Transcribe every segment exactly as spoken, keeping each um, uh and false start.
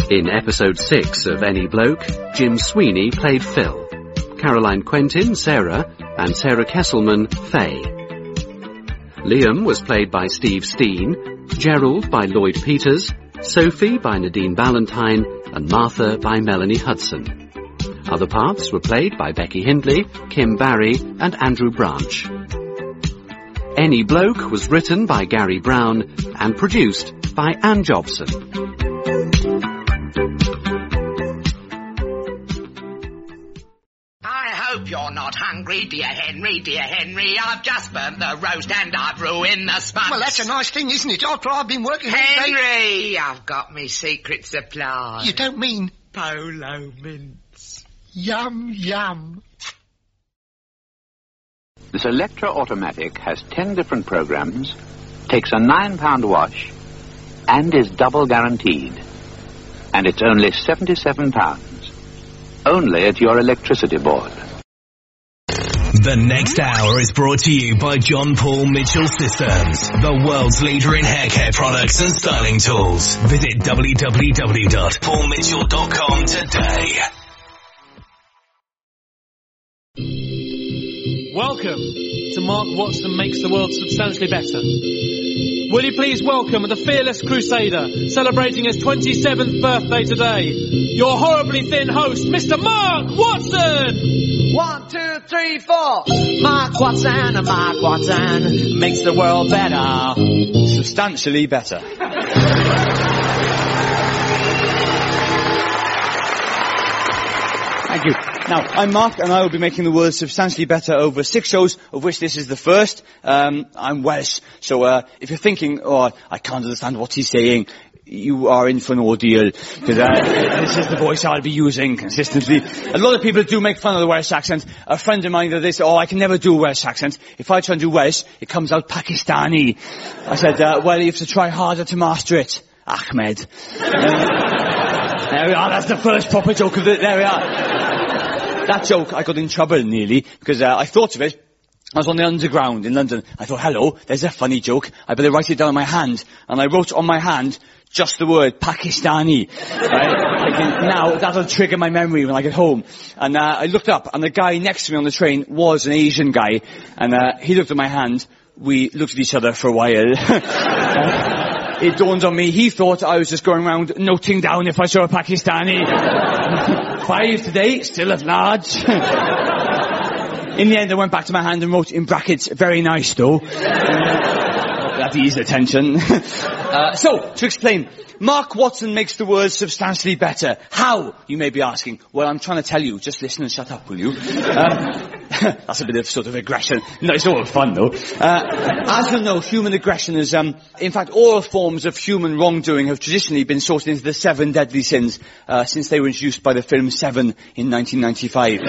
In episode six of Any Bloke, Jim Sweeney played Phil, Caroline Quentin, Sarah, and Sarah Kesselman, Faye. Liam was played by Steve Steen, Gerald by Lloyd Peters, Sophie by Nadine Ballantyne, and Martha by Melanie Hudson. Other parts were played by Becky Hindley, Kim Barry, and Andrew Branch. Any Bloke was written by Gary Brown and produced by Anne Jobson. I hope you're not hungry, dear Henry, dear Henry. I've just burnt the roast and I've ruined the sponge. Well, that's a nice thing, isn't it? After I've been working... Henry, I've got me secret supply. You don't mean... Polo mints. Yum, yum. This Electra Automatic has ten different programs, takes a nine pound wash, and is double guaranteed. And it's only seventy-seven pounds. Only at your electricity board. The next hour is brought to you by John Paul Mitchell Systems, the world's leader in hair care products and styling tools. Visit w w w dot paul mitchell dot com today. Welcome to Mark Watson Makes the World Substantially Better. Will you please welcome the fearless crusader celebrating his twenty-seventh birthday today, your horribly thin host, Mister Mark Watson! One, two, three, four. Mark Watson, Mark Watson makes the world better. Substantially better. Thank you. Now, I'm Mark, and I will be making the world substantially better over six shows, of which this is the first. Um, I'm Welsh, so uh, if you're thinking, oh, I can't understand what he's saying, you are in for an ordeal, because uh, this is the voice I'll be using consistently. A lot of people do make fun of the Welsh accent. A friend of mine, they say, oh, I can never do a Welsh accent. If I try and do Welsh, it comes out Pakistani. I said, uh, well, you have to try harder to master it. Ahmed. There we are, that's the first proper joke of it. There we are. That joke, I got in trouble nearly, because uh, I thought of it. I was on the Underground in London. I thought, hello, there's a funny joke. I better write it down on my hand. And I wrote on my hand just the word Pakistani. Right? Thinking, now that'll trigger my memory when I get home. And uh, I looked up, and the guy next to me on the train was an Asian guy. And uh, he looked at my hand. We looked at each other for a while. uh, it dawned on me, he thought I was just going around noting down if I saw a Pakistani. Five today, still at large. In the end, I went back to my hand and wrote in brackets, very nice though. That eased attention. uh, so, to explain, Mark Watson makes the world substantially better. How, you may be asking? Well, I'm trying to tell you. Just listen and shut up, will you? Um, that's a bit of sort of aggression. No, it's all fun though. Uh, as you know, human aggression is, um, in fact, all forms of human wrongdoing have traditionally been sorted into the seven deadly sins, uh, since they were introduced by the film Seven in nineteen ninety-five.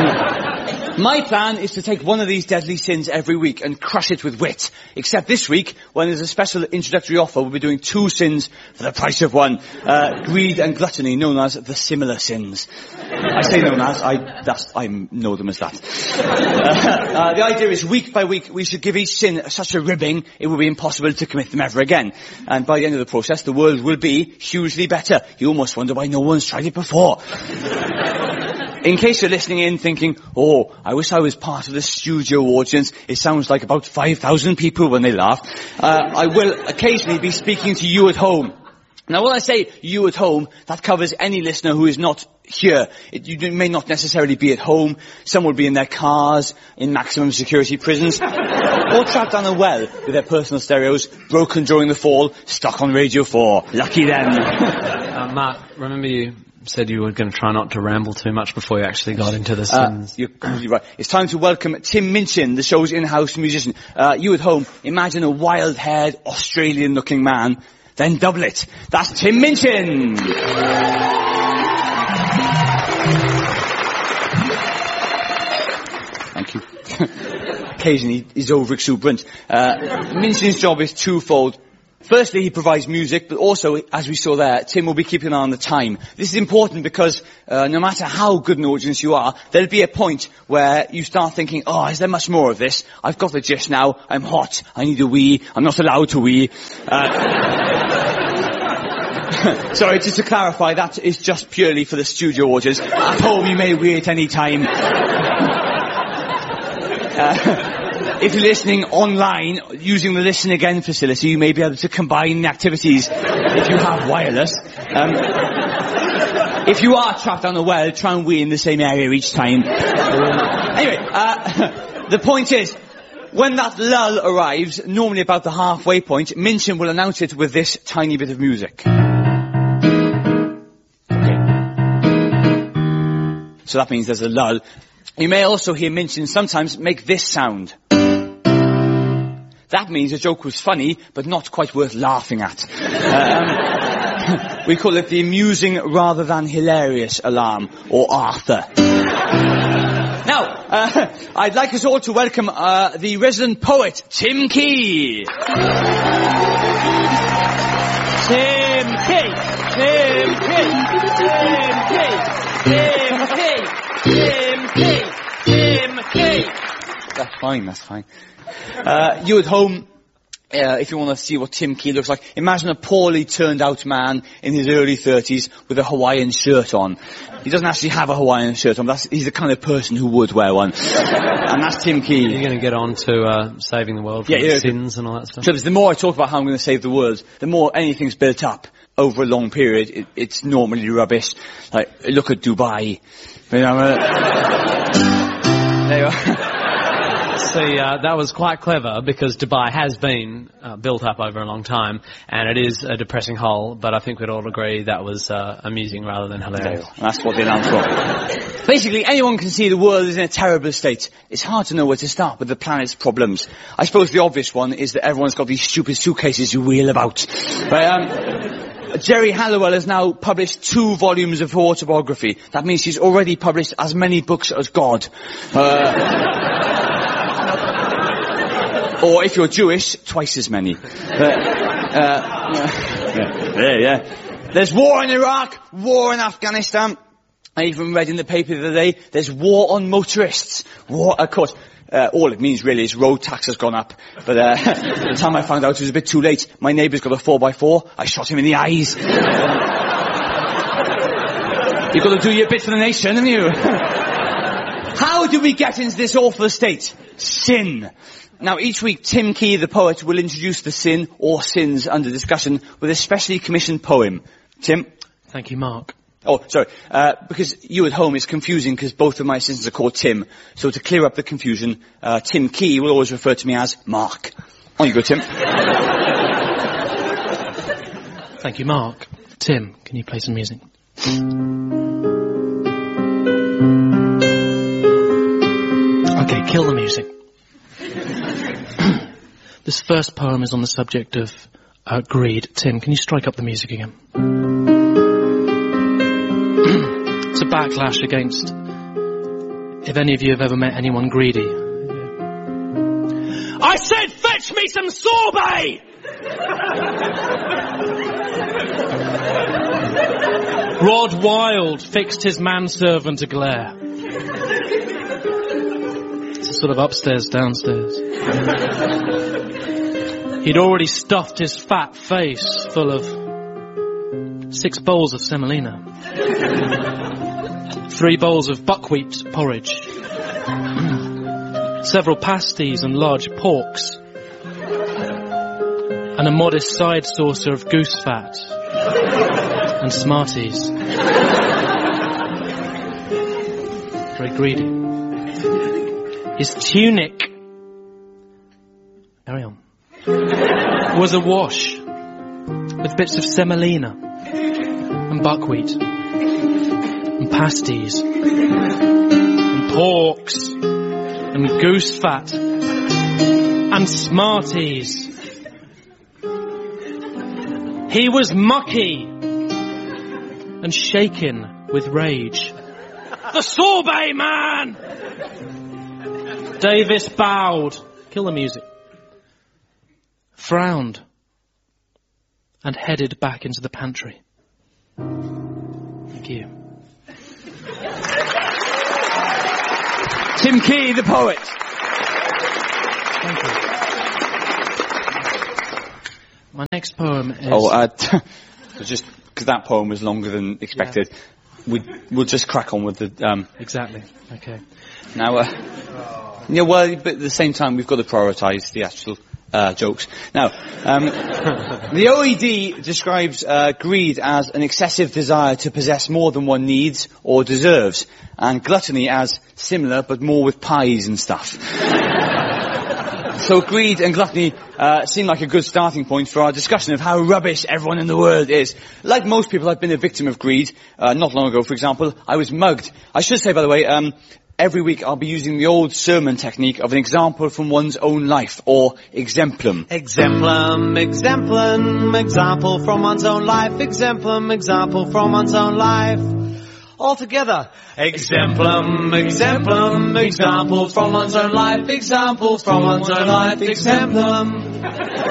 My plan is to take one of these deadly sins every week and crush it with wit. Except this week, when there's a special introductory offer, we'll be doing two sins for the price of one. Uh, greed and gluttony, known as the similar sins. I say known as, I, that's, I know them as that. Uh, uh, the idea is week by week, we should give each sin such a ribbing, it will be impossible to commit them ever again. And by the end of the process, the world will be hugely better. You almost wonder why no one's tried it before. In case you're listening in thinking, oh, I wish I was part of the studio audience, it sounds like about five thousand people when they laugh, uh, I will occasionally be speaking to you at home. Now, when I say you at home, that covers any listener who is not here. It, you may not necessarily be at home. Some will be in their cars, in maximum security prisons, or trapped down a well with their personal stereos, broken during the fall, stuck on Radio four. Lucky them. uh, Mark, remember you said you were going to try not to ramble too much before you actually got into the sins. Uh, you're completely right. It's time to welcome Tim Minchin, the show's in-house musician. Uh, you at home, imagine a wild-haired, Australian-looking man, then double it. That's Tim Minchin! Thank you. Occasionally, he's over-exuberant. Uh, Minchin's job is twofold. Firstly, he provides music, but also, as we saw there, Tim will be keeping an eye on the time. This is important because uh, no matter how good an audience you are, there'll be a point where you start thinking, oh, is there much more of this? I've got the gist now. I'm hot. I need a wee. I'm not allowed to wee. Uh, Sorry, just to clarify, that is just purely for the studio audience. At home you may wait any time. uh, if you're listening online, using the Listen Again facility, you may be able to combine the activities if you have wireless. Um, if you are trapped on a well, try and wee in the same area each time. Anyway, uh, the point is, when that lull arrives, normally about the halfway point, Minchin will announce it with this tiny bit of music. Okay. So that means there's a lull. You may also hear Minchin sometimes make this sound. That means a joke was funny, but not quite worth laughing at. Um, we call it the amusing rather than hilarious alarm, or Arthur. Now, uh, I'd like us all to welcome uh, the resident poet, Tim Key. Tim Key, Tim Key, Tim Key, Tim Key, Tim Key, Tim Key. That's fine, that's fine. Uh, you at home, Uh, if you want to see what Tim Key looks like, imagine a poorly turned out man in his early thirties with a Hawaiian shirt on. He doesn't actually have a Hawaiian shirt on, but that's, he's the kind of person who would wear one. And that's Tim Key. You're going to get on to uh, saving the world from yeah, yeah. sins and all that stuff. So the more I talk about how I'm going to save the world, the more anything's built up over a long period, it, it's normally rubbish. Like, look at Dubai. You know, uh, there you are. See, uh, that was quite clever because Dubai has been uh, built up over a long time and it is a depressing hole, but I think we'd all agree that was uh, amusing rather than hilarious. That's what they're known for. Basically, anyone can see the world is in a terrible state. It's hard to know where to start with the planet's problems. I suppose the obvious one is that everyone's got these stupid suitcases you wheel about. But, um, Jerry Halliwell has now published two volumes of autobiography. That means she's already published as many books as God. Uh... Or if you're Jewish, twice as many. Uh, uh, yeah, yeah. There's war in Iraq, war in Afghanistan. I even read in the paper the other day, there's war on motorists. War, of course, uh, all it means really is road tax has gone up. But uh, by the time I found out it was a bit too late. My neighbour's got a four by four. I shot him in the eyes. You've got to do your bit for the nation, haven't you? How do we get into this awful state? Sin. Now, each week, Tim Key, the poet, will introduce the sin or sins under discussion with a specially commissioned poem. Tim? Thank you, Mark. Oh, sorry. Uh, because you at home is confusing because both of my assistants are called Tim. So to clear up the confusion, uh, Tim Key will always refer to me as Mark. On you go, Tim. Thank you, Mark. Tim, can you play some music? Okay, kill the music. This first poem is on the subject of uh, greed. Tim, can you strike up the music again? It's a backlash against, if any of you have ever met anyone greedy. I said fetch me some sorbet! Rod Wild fixed his manservant a glare. It's a sort of upstairs, downstairs. He'd already stuffed his fat face full of six bowls of semolina, three bowls of buckwheat porridge, several pasties and large porks, and a modest side saucer of goose fat and Smarties. Very greedy. His tunic, carry on, was awash with bits of semolina and buckwheat and pasties and porks and goose fat and Smarties. He was mucky and shaken with rage. The sorbet man! Davis bowed. Kill the music. Frowned and headed back into the pantry. Thank you. Tim Key, the poet. Thank you. My next poem is... Oh, uh, just because that poem was longer than expected, yeah. we, we'll just crack on with the... Um, exactly. Okay. Now, uh, yeah, well, but at the same time, we've got to prioritise the actual uh, jokes. Now, um, the O E D describes uh, greed as an excessive desire to possess more than one needs or deserves, and gluttony as similar, but more with pies and stuff. So greed and gluttony uh, seem like a good starting point for our discussion of how rubbish everyone in the world is. Like most people, I've been a victim of greed. Uh, not long ago, for example, I was mugged. I should say, by the way, um, every week I'll be using the old sermon technique of an example from one's own life, or exemplum. Exemplum, exemplum, example from one's own life, exemplum, example from one's own life. All together. Exemplum, exemplum, examples from one's own life, examples from one's own life, exemplum.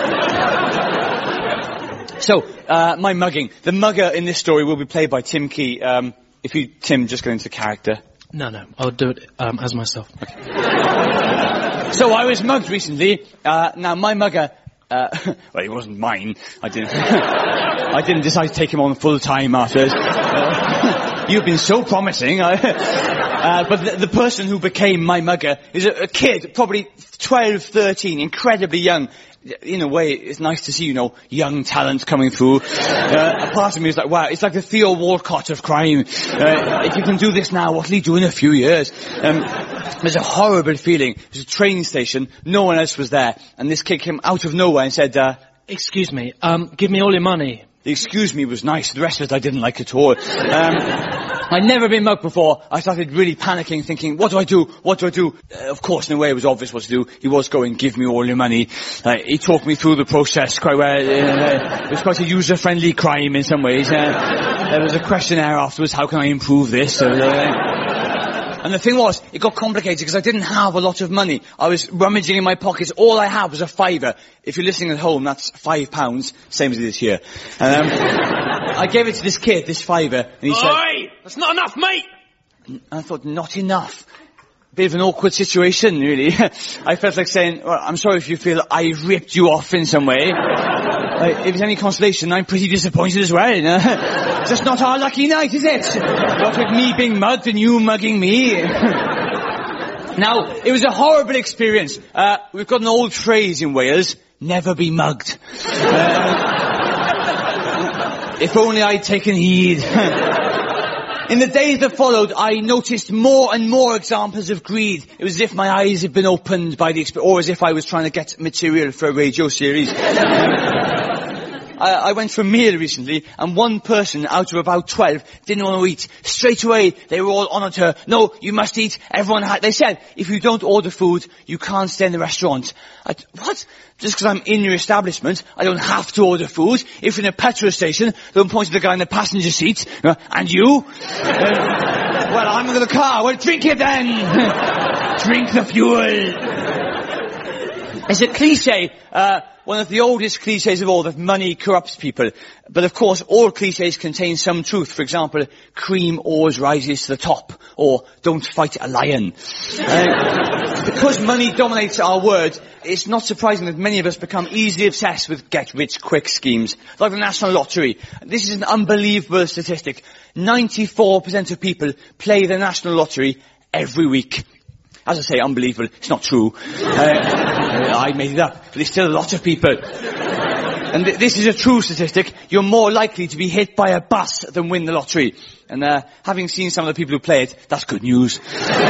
So, uh, my mugging. The mugger in this story will be played by Tim Key. Um, if you, Tim, just go into character. No, no, I'll do it um, as myself. Okay. So I was mugged recently. Uh, now my mugger, uh, well, he wasn't mine. I didn't, I didn't decide to take him on full time afterwards. Uh, you've been so promising. I, uh, but the, the person who became my mugger is a, a kid, probably twelve, thirteen, incredibly young. In a way, it's nice to see, you know, young talent coming through. Uh, a part of me is like, wow, it's like the Theo Walcott of crime. Uh, if you can do this now, what'll he do in a few years? Um, there's a horrible feeling. There's a train station, no one else was there, and this kid came out of nowhere and said, uh, excuse me, um, give me all your money. The excuse me was nice, the rest of it I didn't like at all. Um, I'd never been mugged before. I started really panicking, thinking, what do I do? What do I do? Uh, of course, in a way, it was obvious what to do. He was going, give me all your money. Uh, he talked me through the process quite well. Uh, it was quite a user-friendly crime in some ways. Uh, there was a questionnaire afterwards, how can I improve this? Uh, and the thing was, it got complicated because I didn't have a lot of money. I was rummaging in my pockets. All I had was a fiver. If you're listening at home, that's five pounds, same as it is here. Um, I gave it to this kid, this fiver, and he Oi! said... That's not enough, mate! And I thought, not enough. Bit of an awkward situation, really. I felt like saying, well, I'm sorry if you feel I ripped you off in some way. uh, if it's any consolation, I'm pretty disappointed as well. You know? Just not our lucky night, is it? Not with me being mugged and you mugging me. Now, it was a horrible experience. Uh, we've got an old phrase in Wales, never be mugged. Uh, if only I'd taken heed. In the days that followed, I noticed more and more examples of greed. It was as if my eyes had been opened by the experience, or as if I was trying to get material for a radio series. I, I went for a meal recently, and one person out of about twelve didn't want to eat. Straight away, they were all on at her. No, you must eat. Everyone had... They said, if you don't order food, you can't stay in the restaurant. I, what? Just because I'm in your establishment, I don't have to order food. If you're in a petrol station, don't point to the guy in the passenger seat. Uh, and you? Uh, well, I'm in the car. Well, drink it then. Drink the fuel. It's a cliche, uh, one of the oldest cliches of all, that money corrupts people. But of course, all cliches contain some truth. For example, cream always rises to the top, or don't fight a lion. Uh, because money dominates our world, it's not surprising that many of us become easily obsessed with get-rich-quick schemes, like the National Lottery. This is an unbelievable statistic. ninety-four percent of people play the National Lottery every week. As I say, unbelievable. It's not true. Uh, I made it up. But there's still a lot of people. And th- this is a true statistic. You're more likely to be hit by a bus than win the lottery. And uh, having seen some of the people who play it, that's good news.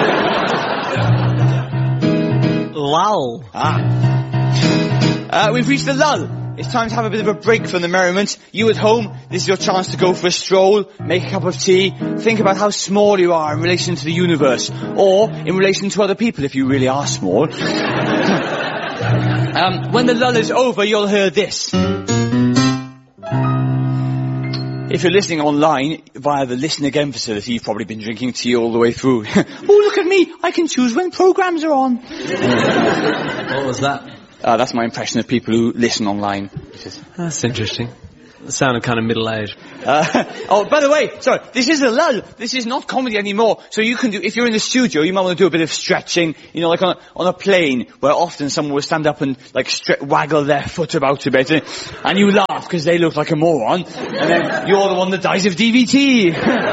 Lull. Ah. Uh, we've reached the lull. It's time to have a bit of a break from the merriment. You at home, this is your chance to go for a stroll, make a cup of tea, think about how small you are in relation to the universe, or in relation to other people if you really are small. um, when the lull is over, you'll hear this. If you're listening online via the Listen Again facility, you've probably been drinking tea all the way through. Oh, look at me! I can choose when programs are on. What was that? Uh, that's my impression of people who listen online. That's interesting. It sounded kind of middle-aged. Uh, oh, by the way, sorry, this is a lull. This is not comedy anymore. So you can do, if you're in the studio, you might want to do a bit of stretching, you know, like on a, on a plane, where often someone will stand up and, like, stre- waggle their foot about a bit, and you laugh because they look like a moron, and then you're the one that dies of D V T.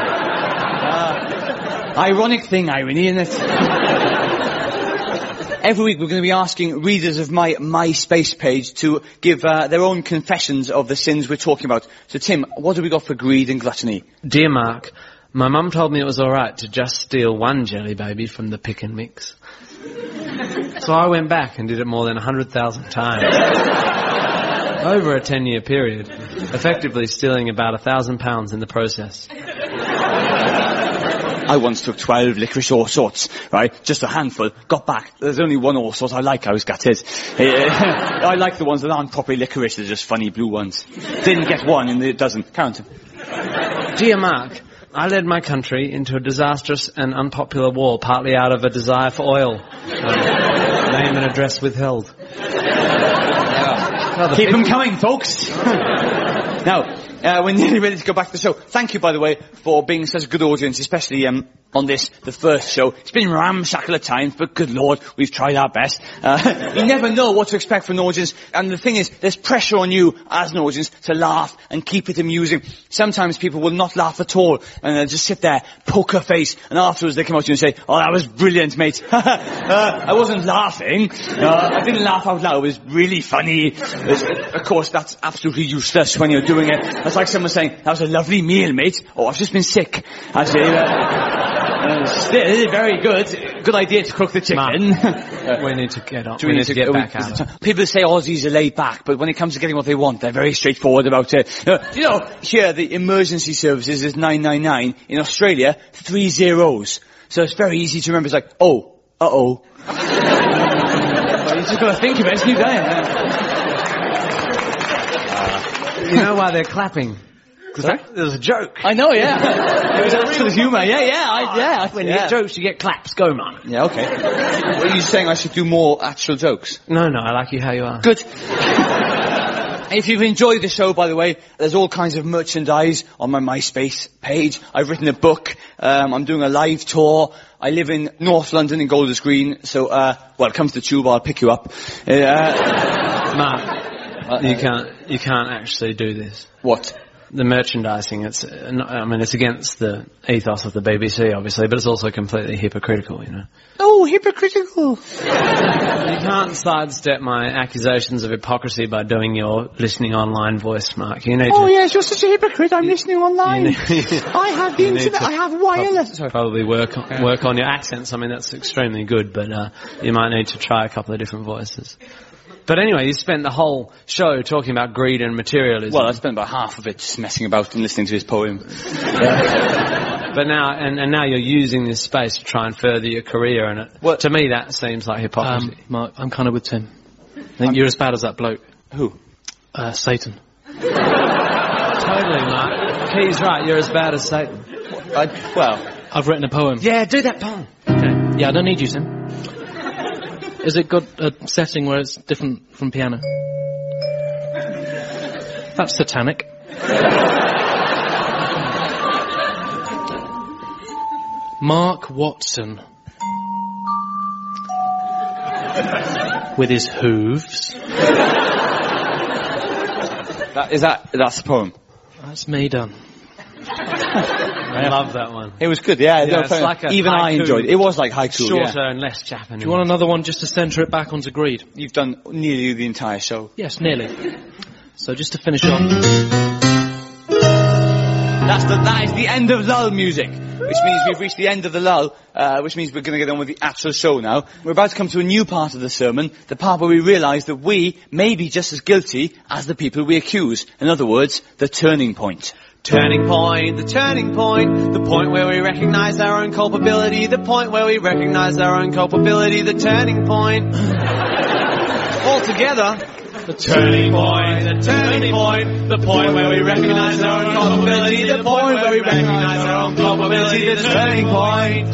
uh, ironic thing, irony, isn't it? Every week we're going to be asking readers of my MySpace page to give uh, their own confessions of the sins we're talking about. So Tim, what have we got for greed and gluttony? Dear Mark, my mum told me it was alright to just steal one Jelly Baby from the pick and mix. So I went back and did it more than one hundred thousand times. Over a ten-year period, effectively stealing about a thousand pounds in the process. I once took twelve licorice all sorts, right? Just a handful. Got back. There's only one all sort I like. I was gutted. I like the ones that aren't properly licorice. They're just funny blue ones. Didn't get one in the dozen. Count them. Dear Mark, I led my country into a disastrous and unpopular war, partly out of a desire for oil. Um, name and address withheld. Yeah. Keep them coming, folks. Now, uh, we're nearly ready to go back to the show. Thank you, by the way, for being such a good audience, especially um, on this, the first show. It's been ramshackle at times, but good Lord, we've tried our best. Uh, you never know what to expect from an audience, and the thing is, there's pressure on you as an audience to laugh and keep it amusing. Sometimes people will not laugh at all, and they'll just sit there, poker face, and afterwards they come up to you and say, oh, that was brilliant, mate. uh, I wasn't laughing. Uh, I didn't laugh out loud. It was really funny. It was, of course, that's absolutely useless when you're doing it. That's like someone saying, that was a lovely meal, mate. Oh, I've just been sick. I say, uh, uh, still, very good. Good idea to cook the chicken. uh, we need to get on. We, we need to, to get, get back we, out of it. People say Aussies are laid back, but when it comes to getting what they want, they're very straightforward about it. Uh, you know, here, the emergency services is nine nine nine. In Australia, three zeros. So it's very easy to remember. It's like, oh, uh-oh. You just got to think of it, it's new day. You know why they're clapping? Because there was a joke. I know, yeah. It was actual humour. Yeah, yeah, I, yeah. When yeah. you get jokes, you get claps. Go, Mark. Yeah, okay. What are you saying? I should do more actual jokes? No, no, I like you how you are. Good. If you've enjoyed the show, by the way, there's all kinds of merchandise on my MySpace page. I've written a book. Um, I'm doing a live tour. I live in North London in Golders Green. So, uh, well, come to the Tube, I'll pick you up. Uh, Mark. Uh, you can't, you can't actually do this. What? The merchandising, it's, uh, not, I mean, it's against the ethos of the B B C, obviously, but it's also completely hypocritical, you know. Oh, hypocritical. You can't sidestep my accusations of hypocrisy by doing your listening online voice, Mark. You need oh, to, yes, you're such a hypocrite. I'm you, listening online. Need, I have the internet. I have wireless. Pro- probably work on, work on your accents. I mean, that's extremely good, but uh, you might need to try a couple of different voices. But anyway, you spent the whole show talking about greed and materialism. Well, I spent about half of it just messing about and listening to his poem. Yeah. But now, and, and now you're using this space to try and further your career, and it, well, to me that seems like hypocrisy. Um, Mark, I'm kind of with Tim. I think I'm, you're as bad as that bloke. Who? Uh, Satan. Totally, Mark. He's right, you're as bad as Satan. I, well... I've written a poem. Yeah, do that poem. Okay. Yeah, I don't need you, Tim. Is it got a setting where it's different from piano? That's satanic. Mark Watson. With his hooves. That, is that, that's the poem? That's me done. I love that one. It was good, yeah. yeah it's like a even haiku. I enjoyed it. It was like haiku, Shorter yeah. and less Japanese. Do you want another one just to centre it back onto greed? You've done nearly the entire show. Yes, nearly. So just to finish off. That's the, that is the end of lull music, which means we've reached the end of the lull, uh, which means we're going to get on with the actual show now. We're about to come to a new part of the sermon, the part where we realise that we may be just as guilty as the people we accuse. In other words, the turning point. Turning point, the turning point, the point where we recognise our own culpability, the point where we recognise our own culpability, the turning point. All together. The turning point, the turning point, the point where we recognise our own culpability, the point where we recognise our own culpability, the turning point.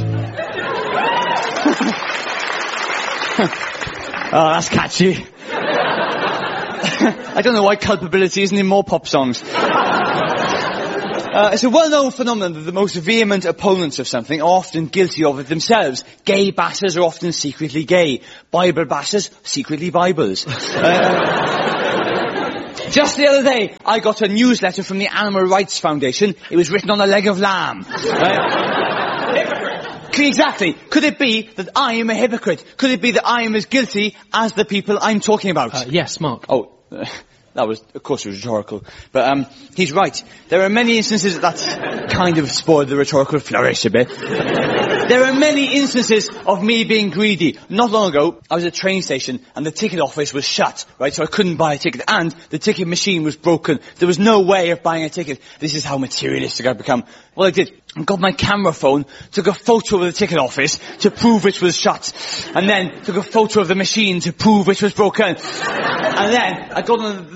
Oh, that's catchy. I don't know why culpability isn't in more pop songs. Uh, it's a well-known phenomenon that the most vehement opponents of something are often guilty of it themselves. Gay bashers are often secretly gay. Bible bashers, secretly Bibles. Uh, just the other day, I got a newsletter from the Animal Rights Foundation. It was written on a leg of lamb. Uh, exactly. Could it be that I am a hypocrite? Could it be that I am as guilty as the people I'm talking about? Uh, yes, Mark. Oh... Uh, That was, of course, it was rhetorical. But, um, he's right. There are many instances that kind of spoiled the rhetorical flourish a bit. There are many instances of me being greedy. Not long ago, I was at a train station and the ticket office was shut, right? So I couldn't buy a ticket and the ticket machine was broken. There was no way of buying a ticket. This is how materialistic I've become. Well, I did. I got my camera phone, took a photo of the ticket office to prove it was shut. And then took a photo of the machine to prove it was broken. And then I got on the